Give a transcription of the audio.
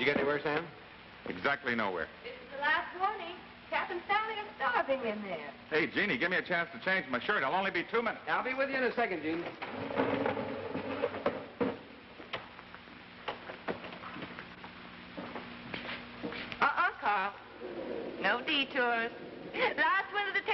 You get anywhere, Sam? Exactly nowhere. This is the last warning. Captain Sally is starving in there. Hey, Jeannie, give me a chance to change my shirt. I'll only be 2 minutes. I'll be with you in a second, Gene. Carl. No detours. Last one of the